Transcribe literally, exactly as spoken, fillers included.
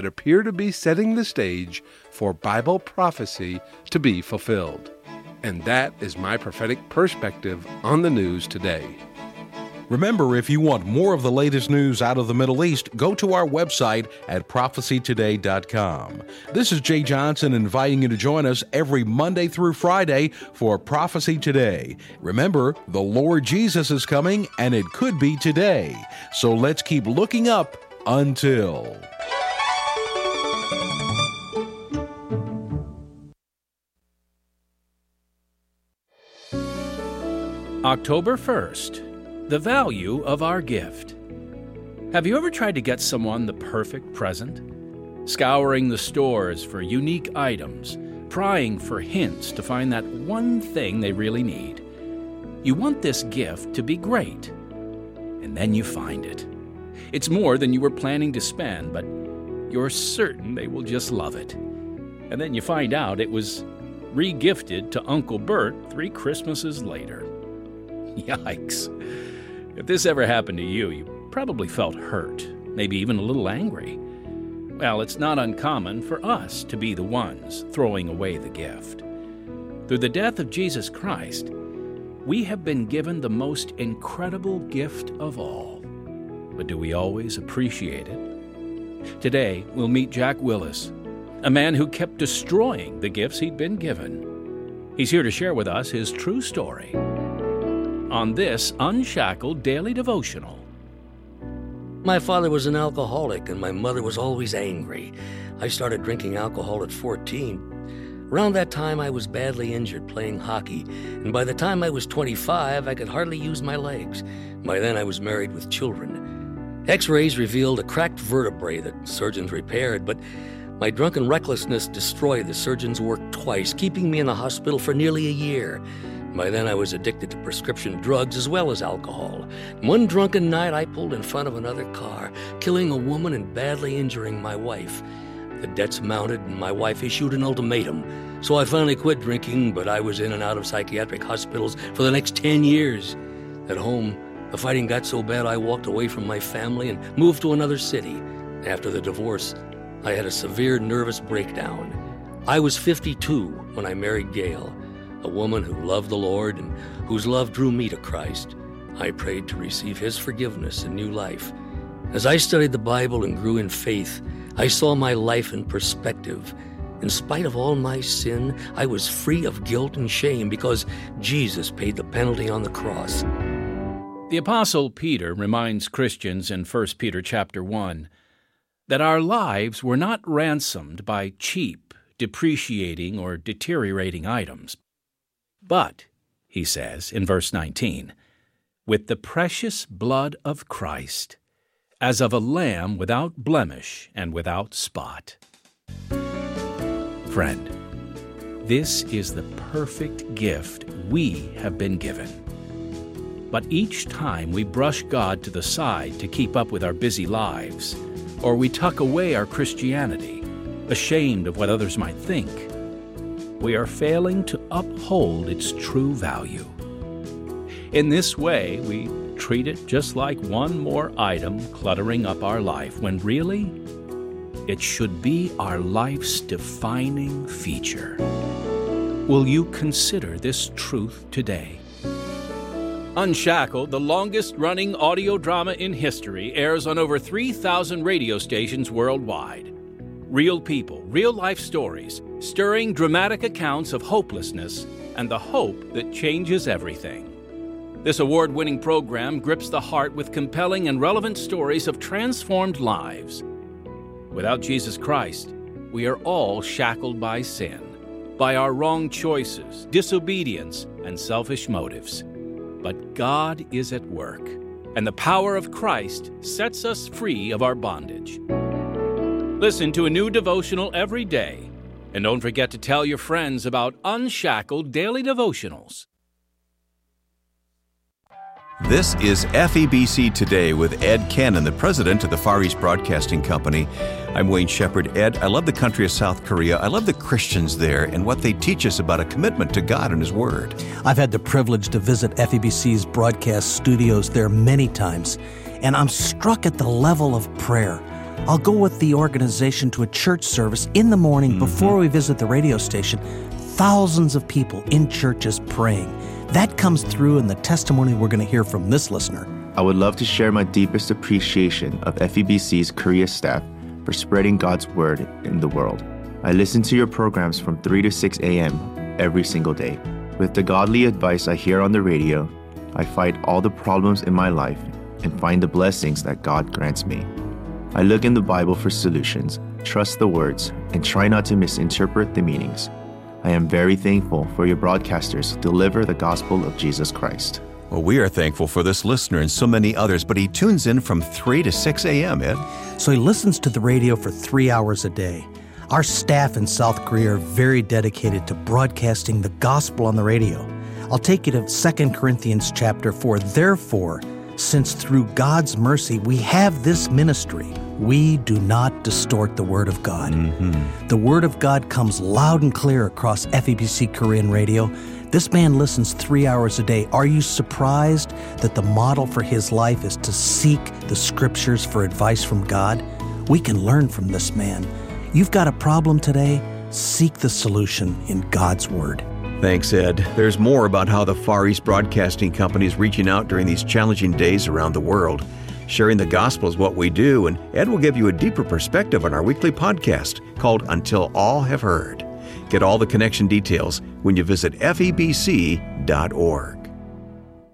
that appear to be setting the stage for Bible prophecy to be fulfilled. And that is my prophetic perspective on the news today. Remember, if you want more of the latest news out of the Middle East, go to our website at prophecy today dot com. This is Jay Johnson inviting you to join us every Monday through Friday for Prophecy Today. Remember, the Lord Jesus is coming, and it could be today. So let's keep looking up until... October first. The value of our gift. Have you ever tried to get someone the perfect present? Scouring the stores for unique items, prying for hints to find that one thing they really need. You want this gift to be great, and then you find it. It's more than you were planning to spend, but you're certain they will just love it. And then you find out it was re-gifted to Uncle Bert three Christmases later. Yikes. If this ever happened to you, you probably felt hurt, maybe even a little angry. Well, it's not uncommon for us to be the ones throwing away the gift. Through the death of Jesus Christ, we have been given the most incredible gift of all. But do we always appreciate it? Today, we'll meet Jack Willis, a man who kept destroying the gifts he'd been given. He's here to share with us his true story on this Unshackled Daily Devotional. My father was an alcoholic, and my mother was always angry. I started drinking alcohol at fourteen. Around that time, I was badly injured playing hockey, and by the time I was twenty-five, I could hardly use my legs. By then, I was married with children. X-rays revealed a cracked vertebrae that surgeons repaired, but my drunken recklessness destroyed the surgeon's work twice, keeping me in the hospital for nearly a year. By then, I was addicted to prescription drugs as well as alcohol. One drunken night, I pulled in front of another car, killing a woman and badly injuring my wife. The debts mounted, and my wife issued an ultimatum. So I finally quit drinking, but I was in and out of psychiatric hospitals for the next ten years. At home, the fighting got so bad I walked away from my family and moved to another city. After the divorce, I had a severe nervous breakdown. I was fifty-two when I married Gail, a woman who loved the Lord and whose love drew me to Christ. I prayed to receive His forgiveness and new life. As I studied the Bible and grew in faith, I saw my life in perspective. In spite of all my sin, I was free of guilt and shame because Jesus paid the penalty on the cross. The Apostle Peter reminds Christians in First Peter chapter one that our lives were not ransomed by cheap, depreciating, or deteriorating items. But, he says in verse nineteen, with the precious blood of Christ, as of a lamb without blemish and without spot. Friend, this is the perfect gift we have been given. But each time we brush God to the side to keep up with our busy lives, or we tuck away our Christianity, ashamed of what others might think, we are failing to uphold its true value. In this way, we treat it just like one more item cluttering up our life, when really, it should be our life's defining feature. Will you consider this truth today? Unshackled, the longest-running audio drama in history, airs on over three thousand radio stations worldwide. Real people, real-life stories, stirring dramatic accounts of hopelessness and the hope that changes everything. This award-winning program grips the heart with compelling and relevant stories of transformed lives. Without Jesus Christ, we are all shackled by sin, by our wrong choices, disobedience, and selfish motives. But God is at work, and the power of Christ sets us free of our bondage. Listen to a new devotional every day, and don't forget to tell your friends about Unshackled Daily Devotionals. This is F E B C Today with Ed Cannon, the president of the Far East Broadcasting Company. I'm Wayne Shepherd. Ed, I love the country of South Korea. I love the Christians there and what they teach us about a commitment to God and His Word. I've had the privilege to visit F E B C's broadcast studios there many times, and I'm struck at the level of prayer. I'll go with the organization to a church service in the morning mm-hmm. before we visit the radio station. Thousands of people in churches praying. That comes through in the testimony we're going to hear from this listener. I would love to share my deepest appreciation of F E B C's Korea staff for spreading God's word in the world. I listen to your programs from three to six a.m. every single day. With the godly advice I hear on the radio, I fight all the problems in my life and find the blessings that God grants me. I look in the Bible for solutions, trust the words, and try not to misinterpret the meanings. I am very thankful for your broadcasters who deliver the gospel of Jesus Christ. Well, we are thankful for this listener and so many others, but he tunes in from three to six a.m., Ed. So he listens to the radio for three hours a day. Our staff in South Korea are very dedicated to broadcasting the gospel on the radio. I'll take you to Second Corinthians chapter four. Therefore, since through God's mercy we have this ministry, we do not distort the Word of God. Mm-hmm. The Word of God comes loud and clear across F E B C Korean Radio. This man listens three hours a day. Are you surprised that the model for his life is to seek the Scriptures for advice from God? We can learn from this man. You've got a problem today? Seek the solution in God's Word. Thanks, Ed. There's more about how the Far East Broadcasting Company is reaching out during these challenging days around the world. Sharing the gospel is what we do, and Ed will give you a deeper perspective on our weekly podcast called Until All Have Heard. Get all the connection details when you visit F E B C dot org.